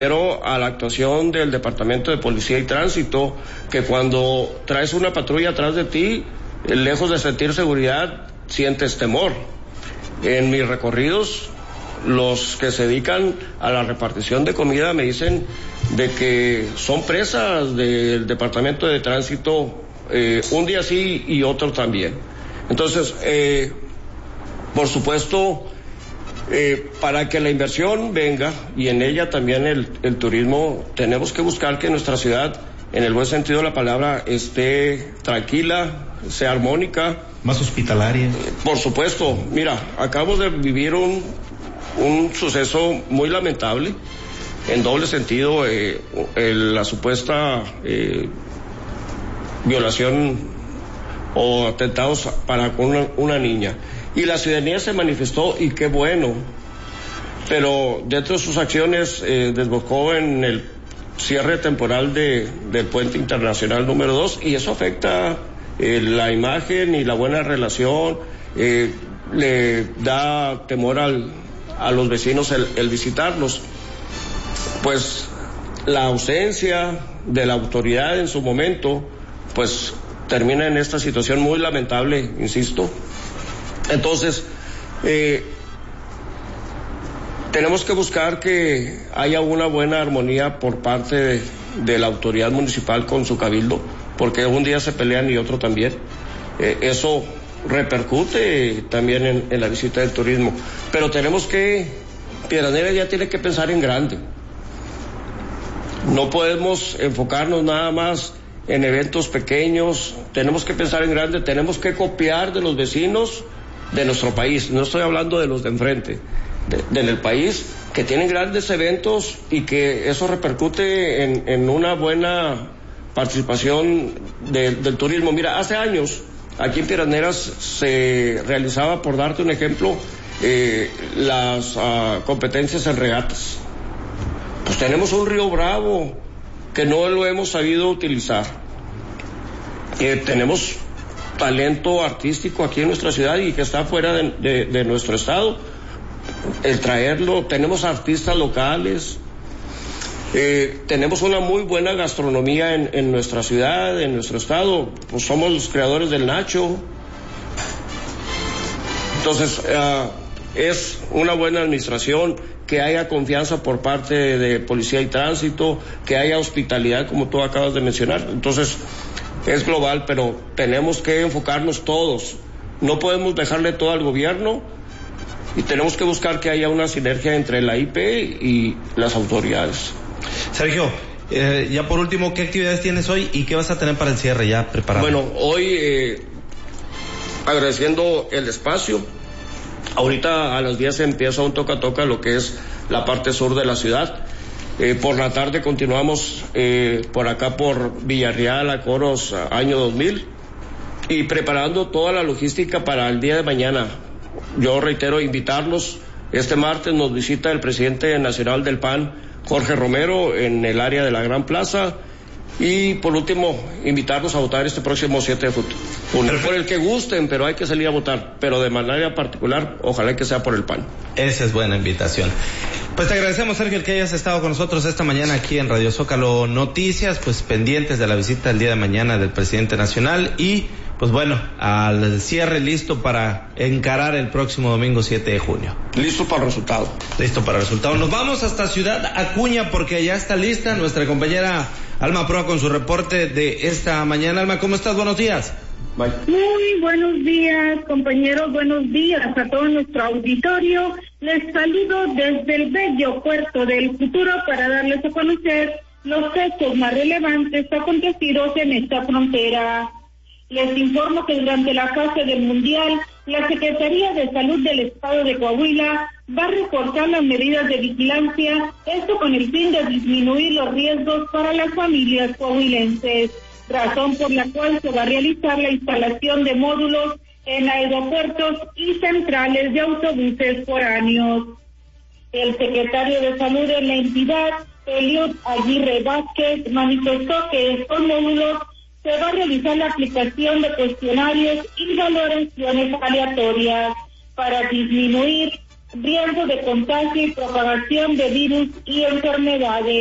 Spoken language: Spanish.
Pero a la actuación del Departamento de Policía y Tránsito, que cuando traes una patrulla atrás de ti, lejos de sentir seguridad, sientes temor. En mis recorridos, los que se dedican a la repartición de comida me dicen de que son presas del Departamento de Tránsito, un día sí y otro también. Entonces, por supuesto, para que la inversión venga y en ella también el turismo, tenemos que buscar que nuestra ciudad, en el buen sentido de la palabra, esté tranquila, sea armónica. Más hospitalaria. Por supuesto, mira, acabo de vivir un suceso muy lamentable, en doble sentido, la supuesta violación o atentados para con una niña. Y la ciudadanía se manifestó, y qué bueno, pero dentro de sus acciones desbocó en el cierre temporal del puente internacional número 2, y eso afecta la imagen y la buena relación, le da temor a los vecinos el visitarlos. Pues la ausencia de la autoridad en su momento, pues termina en esta situación muy lamentable, insisto. Entonces, tenemos que buscar que haya una buena armonía por parte de la autoridad municipal con su cabildo, porque un día se pelean y otro también. Eso repercute también en la visita del turismo. Pero tenemos que, Piedras Negras ya tiene que pensar en grande. No podemos enfocarnos nada más en eventos pequeños, tenemos que pensar en grande, tenemos que copiar de los vecinos de nuestro país, no estoy hablando de los de enfrente, del país, que tienen grandes eventos y que eso repercute en una buena participación del turismo. Mira, hace años aquí en Piedras Negras se realizaba, por darte un ejemplo, las competencias en regatas. Pues tenemos un río Bravo que no lo hemos sabido utilizar. Tenemos talento artístico aquí en nuestra ciudad y que está fuera de nuestro estado. El traerlo, tenemos artistas locales, tenemos una muy buena gastronomía en nuestra ciudad, en nuestro estado, pues somos los creadores del nacho. Entonces, es una buena administración, que haya confianza por parte de Policía y Tránsito, que haya hospitalidad, como tú acabas de mencionar. Entonces, es global, pero tenemos que enfocarnos todos. No podemos dejarle todo al gobierno y tenemos que buscar que haya una sinergia entre la IP y las autoridades. Sergio, ya por último, ¿qué actividades tienes hoy y qué vas a tener para el cierre ya preparado? Bueno, hoy agradeciendo el espacio. Ahorita a las 10 empieza un toca-toca lo que es la parte sur de la ciudad. Por la tarde continuamos por acá por Villarreal, Acoros, año 2000, y preparando toda la logística para el día de mañana. Yo reitero invitarlos. Este martes nos visita el presidente nacional del PAN, Jorge Romero, en el área de la Gran Plaza. Y por último, invitarlos a votar este próximo 7 de junio. Por el que gusten, pero hay que salir a votar. Pero de manera particular, ojalá que sea por el PAN. Esa es buena invitación. Pues te agradecemos, Sergio, el que hayas estado con nosotros esta mañana aquí en Radio Zócalo Noticias, pues pendientes de la visita el día de mañana del presidente nacional y, pues bueno, al cierre listo para encarar el próximo domingo 7 de junio. Listo para el resultado. Listo para el resultado. Nos vamos hasta Ciudad Acuña porque ya está lista nuestra compañera Alma Proa con su reporte de esta mañana. Alma, ¿cómo estás? Buenos días. Bye. Muy buenos días, compañeros, buenos días a todo nuestro auditorio. Les saludo desde el bello puerto del futuro para darles a conocer los hechos más relevantes acontecidos en esta frontera. Les informo que durante la fase del Mundial, la Secretaría de Salud del Estado de Coahuila va a reforzar las medidas de vigilancia, esto con el fin de disminuir los riesgos para las familias coahuilenses, razón por la cual se va a realizar la instalación de módulos en aeropuertos y centrales de autobuses foráneos. El secretario de Salud de la entidad, Eliud Aguirre Vázquez, manifestó que estos módulos se va a realizar la aplicación de cuestionarios y valoraciones aleatorias para disminuir riesgo de contagio y propagación de virus y enfermedades.